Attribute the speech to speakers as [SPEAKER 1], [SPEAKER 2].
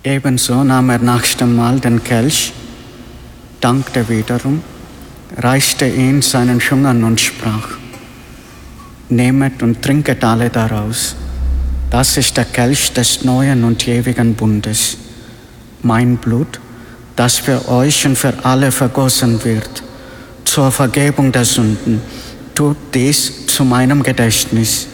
[SPEAKER 1] Ebenso nahm er nach dem Mahl den Kelch, dankte wiederum, reichte ihn seinen Jüngern und sprach: Nehmet und trinket alle daraus. Das ist der Kelch des neuen und ewigen Bundes, mein Blut, das für euch und für alle vergossen wird, zur Vergebung der Sünden. Tut dies zu meinem Gedächtnis.